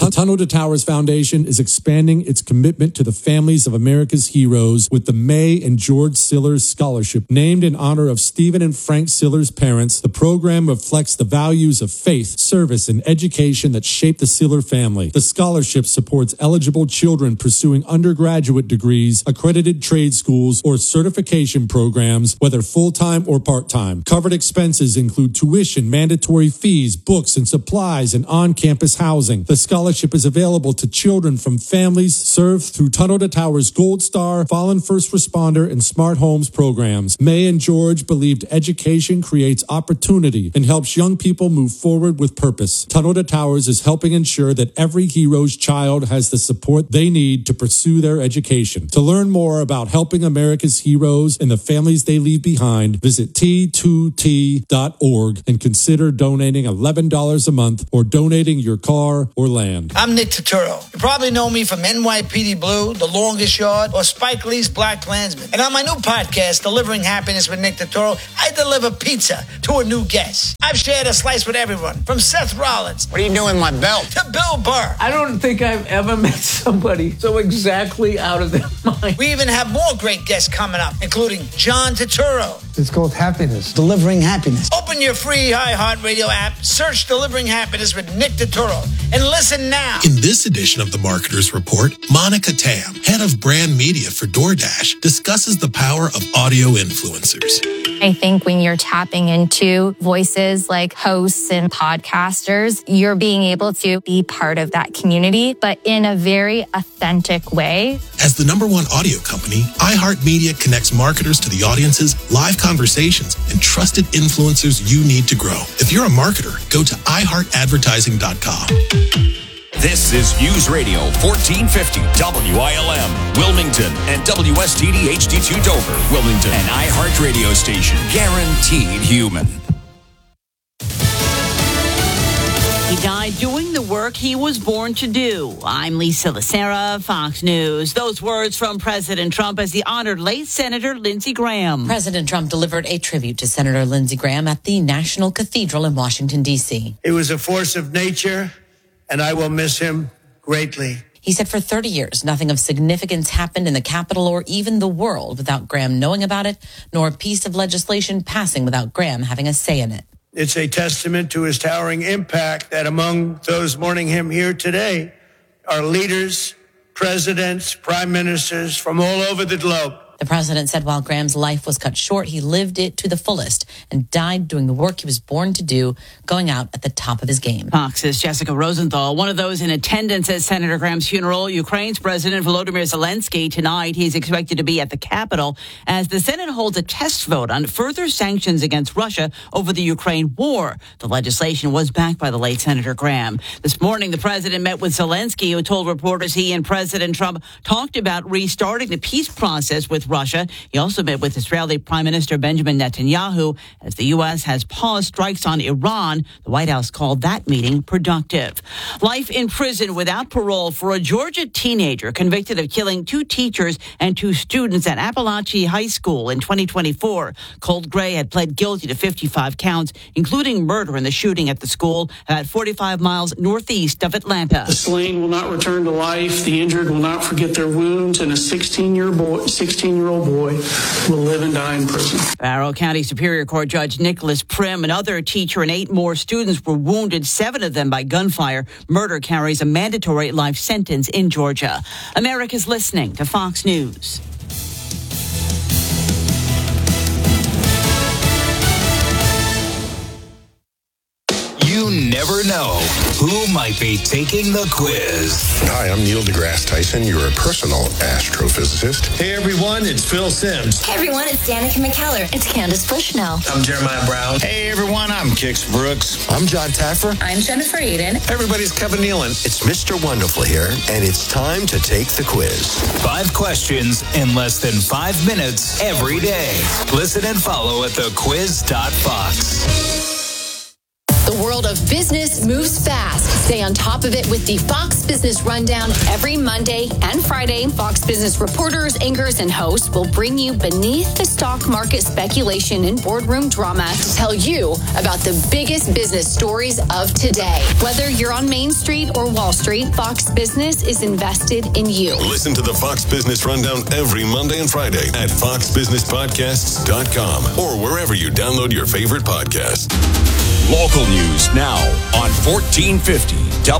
Tunnel to Towers Foundation is expanding its commitment to the families of America's heroes with the May and George Sillers Scholarship. Named in honor of Stephen and Frank Sillers' parents, the program reflects the values of faith, service, and education that shaped the Siller family. The scholarship supports eligible children pursuing undergraduate degrees, accredited trade schools, or certification programs, whether full-time or part-time. Covered expenses include tuition, mandatory fees, books and supplies, and on-campus housing. The scholarship is available to children from families served through Tunnel to Towers Gold Star, Fallen First Responder, and Smart Homes programs. May and George believed education creates opportunity and helps young people move forward with purpose. Tunnel to Towers is helping ensure that every hero's child has the support they need to pursue their education. To learn more about helping America's heroes and the families they leave behind, visit T2T.org and consider donating $11 a month or donating your car or land. I'm Nick Turturro. You probably know me from NYPD Blue, The Longest Yard, or Spike Lee's Black Klansman. And on my new podcast, Delivering Happiness with Nick Turturro, I deliver pizza to a new guest. I've shared a slice with everyone, from Seth Rollins. What are you doing with my belt? To Bill Burr. I don't think I've ever met somebody so exactly out of their mind. We even have more great guests coming up, including John Turturro. It's called Happiness. Delivering Happiness. Open your free iHeartRadio app, search Delivering Happiness with Nick Turturro, and listen now. In this edition of the Marketer's Report, Monica Tam, head of brand media for DoorDash, discusses the power of audio influencers. I think when you're tapping into voices like hosts and podcasters, you're being able to be part of that community, but in a very authentic way. As the #1 audio company, iHeartMedia connects marketers to the audiences, live conversations, and trusted influencers you need to grow. If you're a marketer, go to iHeartAdvertising.com. This is News Radio 1450 WILM, Wilmington, and WSTD HD2 Dover, Wilmington, an iHeart radio station, guaranteed human. He died doing the work he was born to do. I'm Lisa Lacera, Fox News. Those words from President Trump as he honored late Senator Lindsey Graham. President Trump delivered a tribute to Senator Lindsey Graham at the National Cathedral in Washington, D.C. He was a force of nature, and I will miss him greatly. He said for 30 years, nothing of significance happened in the Capitol or even the world without Graham knowing about it, nor a piece of legislation passing without Graham having a say in it. It's a testament to his towering impact that among those mourning him here today are leaders, presidents, prime ministers from all over the globe. The president said while Graham's life was cut short, he lived it to the fullest and died doing the work he was born to do, going out at the top of his game. Fox's Jessica Rosenthal, one of those in attendance at Senator Graham's funeral. Ukraine's President Volodymyr Zelensky. Tonight, he's expected to be at the Capitol as the Senate holds a test vote on further sanctions against Russia over the Ukraine war. The legislation was backed by the late Senator Graham. This morning, the president met with Zelensky, who told reporters he and President Trump talked about restarting the peace process with Russia. He also met with Israeli Prime Minister Benjamin Netanyahu as the U.S. has paused strikes on Iran. The White House called that meeting productive. Life in prison without parole for a Georgia teenager convicted of killing 2 teachers and 2 students at Appalachian High School in 2024. Colt Gray had pled guilty to 55 counts, including murder in the shooting at the school about 45 miles northeast of Atlanta. The slain will not return to life. The injured will not forget their wounds, and a 16-year-old boy will live and die in prison. Barrow County Superior Court Judge Nicholas Prim, another teacher, and 8 more students were wounded, 7 of them by gunfire. Murder carries a mandatory life sentence in Georgia. America's listening to Fox News. You never know who might be taking the quiz. Hi, I'm Neil deGrasse Tyson, your personal astrophysicist. Hey everyone, it's Phil Simms. Hey everyone, it's Danica McKellar. It's Candace Bushnell. I'm Jeremiah Brown. Hey everyone, I'm Kix Brooks. I'm John Taffer. I'm Jennifer Aiden. Everybody's Kevin Nealon. It's Mr. Wonderful here, and it's time to take the quiz. 5 questions in less than 5 minutes every day. Listen and follow at thequiz.fox. The world of business moves fast. Stay on top of it with the Fox Business Rundown every Monday and Friday. Fox Business reporters, anchors, and hosts will bring you beneath the stock market speculation and boardroom drama to tell you about the biggest business stories of today. Whether you're on Main Street or Wall Street, Fox Business is invested in you. Listen to the Fox Business Rundown every Monday and Friday at foxbusinesspodcasts.com or wherever you download your favorite podcast. Local news now on 1450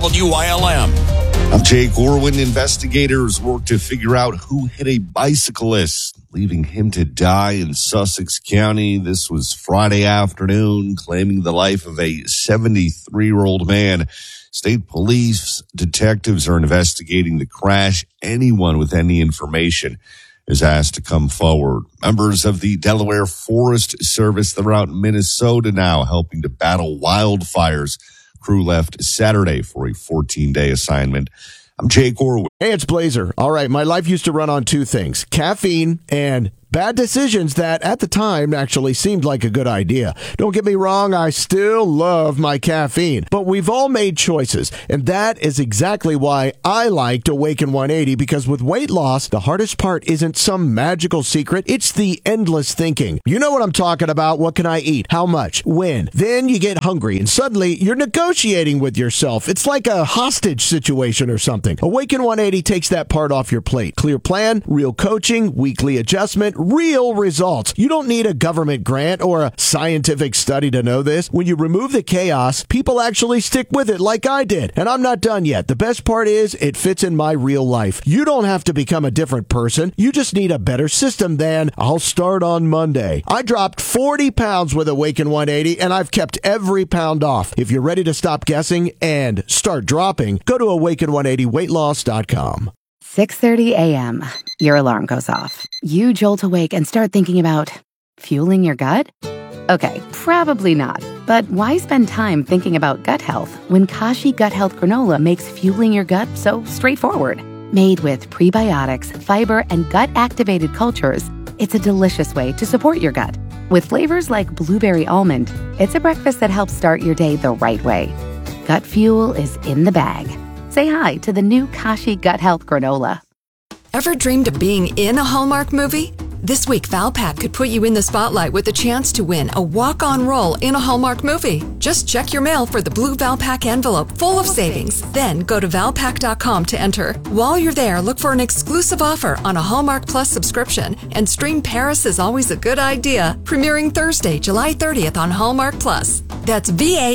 WILM. I'm Jake Orwin. Investigators work to figure out who hit a bicyclist, leaving him to die in Sussex County. This was Friday afternoon, claiming the life of a 73-year-old man. State police detectives are investigating the crash. Anyone with any information is asked to come forward. Members of the Delaware Forest Service, they're out in Minnesota now helping to battle wildfires. Crew left Saturday for a 14-day assignment. I'm Jake Orwin. Hey, it's Blazer. All right, my life used to run on two things, caffeine and bad decisions that at the time actually seemed like a good idea. Don't get me wrong, I still love my caffeine, but we've all made choices, and that is exactly why I liked Awaken 180, because with weight loss, the hardest part isn't some magical secret, it's the endless thinking. You know what I'm talking about. What can I eat? How much? When? Then you get hungry, and suddenly you're negotiating with yourself. It's like a hostage situation or something. Awaken 180 takes that part off your plate. Clear plan, real coaching, weekly adjustment, real results. You don't need a government grant or a scientific study to know this. When you remove the chaos, people actually stick with it like I did. And I'm not done yet. The best part is it fits in my real life. You don't have to become a different person. You just need a better system than I'll start on Monday. I dropped 40 pounds with Awaken 180 and I've kept every pound off. If you're ready to stop guessing and start dropping, go to awaken180weightloss.com. 6:30 a.m. Your alarm goes off. You jolt awake and start thinking about fueling your gut? Okay, probably not. But why spend time thinking about gut health when Kashi Gut Health Granola makes fueling your gut so straightforward? Made with prebiotics, fiber, and gut-activated cultures, it's a delicious way to support your gut. With flavors like blueberry almond, it's a breakfast that helps start your day the right way. Gut fuel is in the bag. Say hi to the new Kashi Gut Health Granola. Ever dreamed of being in a Hallmark movie? This week, Valpak could put you in the spotlight with a chance to win a walk-on role in a Hallmark movie. Just check your mail for the blue Valpak envelope full of savings. Then go to Valpak.com to enter. While you're there, look for an exclusive offer on a Hallmark Plus subscription and stream Paris is Always a Good Idea, premiering Thursday, July 30th on Hallmark Plus. That's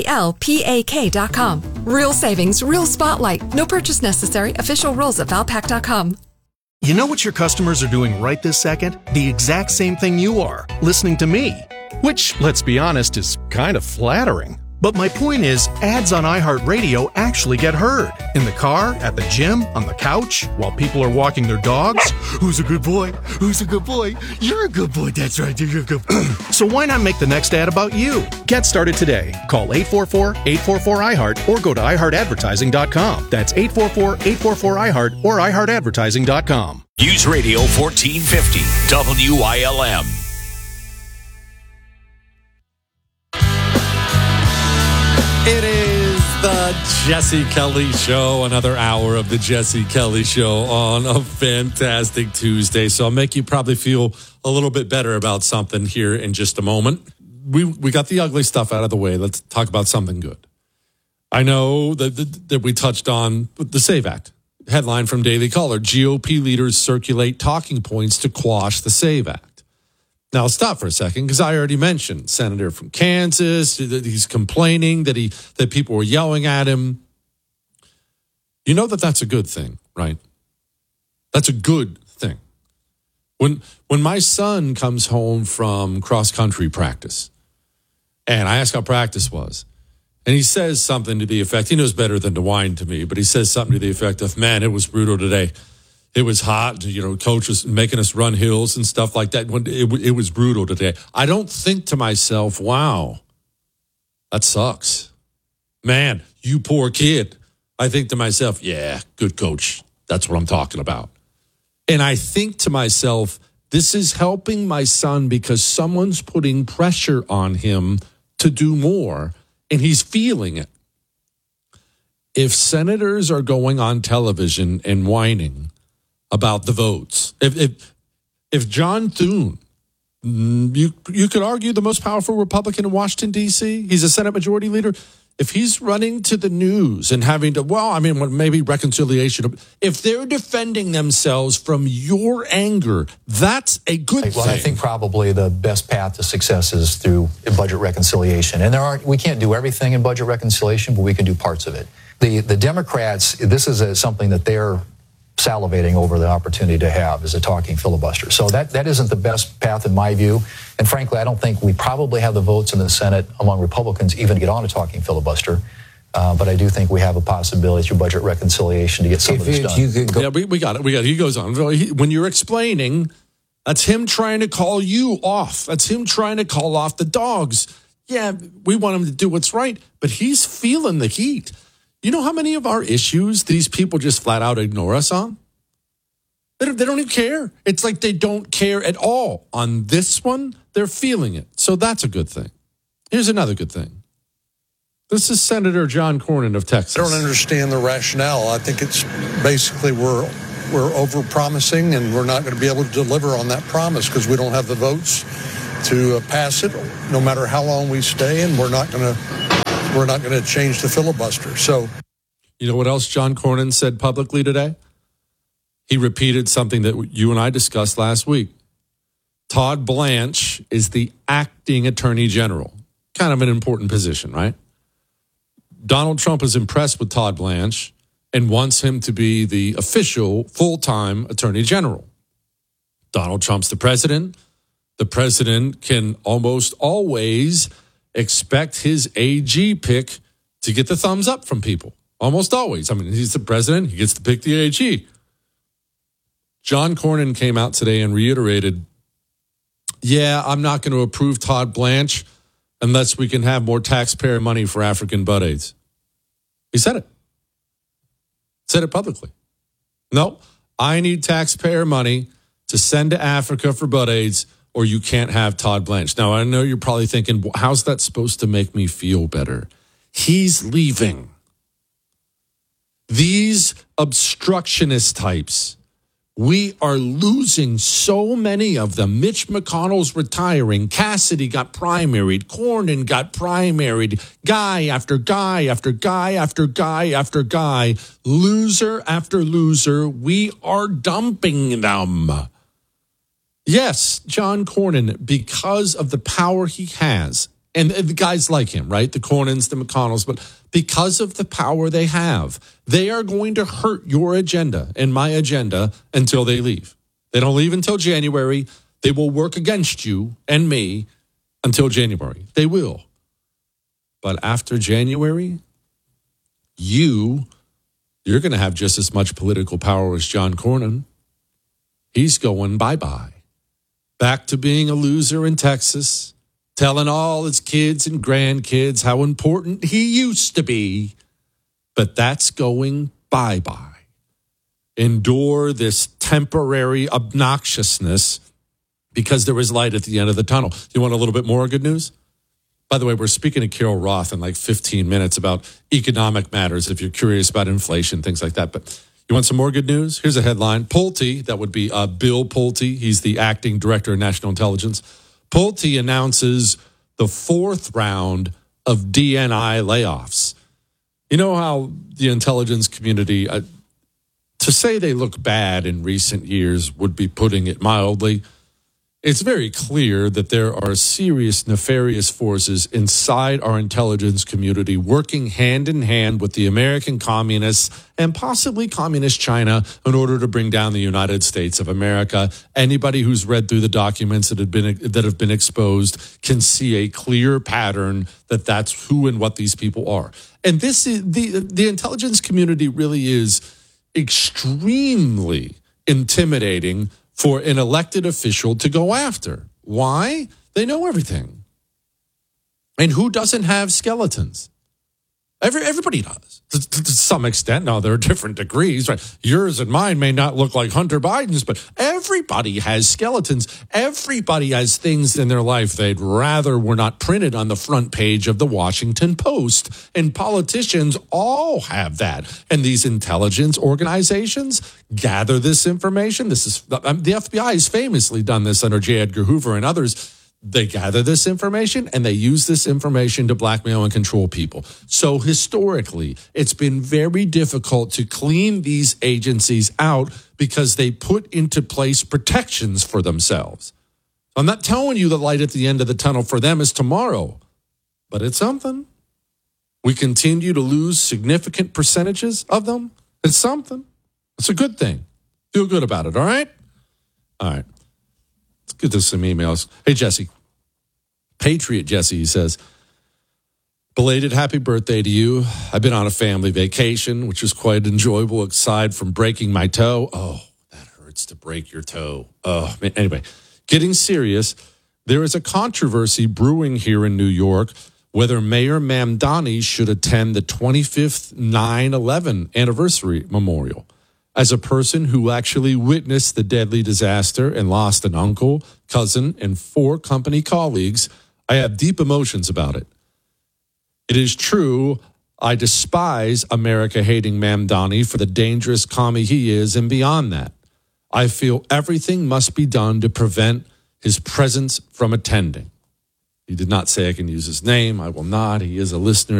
VALPAK.com. Real savings, real spotlight. No purchase necessary. Official rules at Valpak.com. You know what your customers are doing right this second? The exact same thing you are, listening to me. Which, let's be honest, is kind of flattering. But my point is, ads on iHeartRadio actually get heard. In the car, at the gym, on the couch, while people are walking their dogs. Who's a good boy? Who's a good boy? You're a good boy, that's right, you're a good boy. So why not make the next ad about you? Get started today. Call 844-844-iHeart or go to iHeartAdvertising.com. That's 844-844-iHeart or iHeartAdvertising.com. News Radio 1450 WILM. It is the Jesse Kelly Show, another hour of the Jesse Kelly Show on a fantastic Tuesday. So I'll make you probably feel a little bit better about something here in just a moment. We got the ugly stuff out of the way. Let's talk about something good. I know that we touched on the SAVE Act. Headline from Daily Caller, GOP leaders circulate talking points to quash the SAVE Act. Now, stop for a second, because I already mentioned Senator from Kansas. He's complaining that people were yelling at him. You know that's a good thing, right? That's a good thing. When my son comes home from cross-country practice, and I ask how practice was, and he says something to the effect, he knows better than to whine to me, but he says something to the effect of, man, it was brutal today. It was hot, coach was making us run hills and stuff like that. It was brutal today. I don't think to myself, wow, that sucks. Man, you poor kid. I think to myself, yeah, good coach. That's what I'm talking about. And I think to myself, this is helping my son because someone's putting pressure on him to do more and he's feeling it. If senators are going on television and whining about the votes, if John Thune, you could argue the most powerful Republican in Washington, D.C., he's a Senate Majority Leader, if he's running to the news and having to, maybe reconciliation, if they're defending themselves from your anger, that's a good thing. Well, I think probably the best path to success is through budget reconciliation. And we can't do everything in budget reconciliation, but we can do parts of it. The Democrats, this is something that they're salivating over the opportunity to have, is a talking filibuster. So that isn't the best path in my view. And frankly, I don't think we probably have the votes in the Senate among Republicans even to get on a talking filibuster. But I do think we have a possibility through budget reconciliation to get some of this done. We got it. He goes on. When you're explaining, that's him trying to call you off. That's him trying to call off the dogs. Yeah, we want him to do what's right, but he's feeling the heat. You know how many of our issues these people just flat out ignore us on? They don't even care. It's like they don't care at all. On this one, they're feeling it. So that's a good thing. Here's another good thing. This is Senator John Cornyn of Texas. I don't understand the rationale. I think it's basically we're over-promising and we're not going to be able to deliver on that promise because we don't have the votes to pass it no matter how long we stay, and we're not going to change the filibuster. So, you know what else John Cornyn said publicly today? He repeated something that you and I discussed last week. Todd Blanche is the acting attorney general. Kind of an important position, right? Donald Trump is impressed with Todd Blanche and wants him to be the official full-time attorney general. Donald Trump's the president. The president can almost always expect his AG pick to get the thumbs up from people. Almost always. I mean, he's the president. He gets to pick the AG. John Cornyn came out today and reiterated, I'm not going to approve Todd Blanche unless we can have more taxpayer money for African bud aids. He said it. Said it publicly. No, I need taxpayer money to send to Africa for bud aids, or you can't have Todd Blanche. Now, I know you're probably thinking, how's that supposed to make me feel better? He's leaving. These obstructionist types, we are losing so many of them. Mitch McConnell's retiring. Cassidy got primaried. Cornyn got primaried. Guy after guy after guy after guy after guy. Loser after loser. We are dumping them. Yes, John Cornyn, because of the power he has, and the guys like him, right? The Cornyns, the McConnells, but because of the power they have, they are going to hurt your agenda and my agenda until they leave. They don't leave until January. They will work against you and me until January. They will. But after January, you're going to have just as much political power as John Cornyn. He's going bye-bye. Back to being a loser in Texas, telling all his kids and grandkids how important he used to be. But that's going bye-bye. Endure this temporary obnoxiousness because there is light at the end of the tunnel. You want a little bit more good news? By the way, we're speaking to Carol Roth in like 15 minutes about economic matters, if you're curious about inflation, things like that. But you want some more good news? Here's a headline. Pulte, that would be Bill Pulte. He's the acting director of national intelligence. Pulte announces the fourth round of DNI layoffs. You know how the intelligence community, to say they look bad in recent years would be putting it mildly. It's very clear that there are serious nefarious forces inside our intelligence community working hand in hand with the American communists and possibly communist China in order to bring down the United States of America. Anybody who's read through the documents that have been exposed can see a clear pattern that that's who and what these people are. And this is the intelligence community really is extremely intimidating for an elected official to go after. Why? They know everything. And who doesn't have skeletons? Everybody does to some extent. Now, there are different degrees, right? Yours and mine may not look like Hunter Biden's, but everybody has skeletons. Everybody has things in their life they'd rather were not printed on the front page of the Washington Post. And politicians all have that. And these intelligence organizations gather this information. The FBI has famously done this under J. Edgar Hoover and others. They gather this information and they use this information to blackmail and control people. So historically, it's been very difficult to clean these agencies out because they put into place protections for themselves. I'm not telling you the light at the end of the tunnel for them is tomorrow, but it's something. We continue to lose significant percentages of them. It's something. It's a good thing. Feel good about it, all right? All right. Let's get to some emails. Hey, Jesse. Patriot Jesse, he says, belated happy birthday to you. I've been on a family vacation, which was quite enjoyable, aside from breaking my toe. Oh, that hurts to break your toe. Oh, man. Anyway, getting serious, there is a controversy brewing here in New York whether Mayor Mamdani should attend the 25th 9/11 anniversary memorial. As a person who actually witnessed the deadly disaster and lost an uncle, cousin, and 4 company colleagues, I have deep emotions about it. It is true, I despise America-hating Mamdani for the dangerous commie he is, and beyond that, I feel everything must be done to prevent his presence from attending. He did not say I can use his name. I will not. He is a listener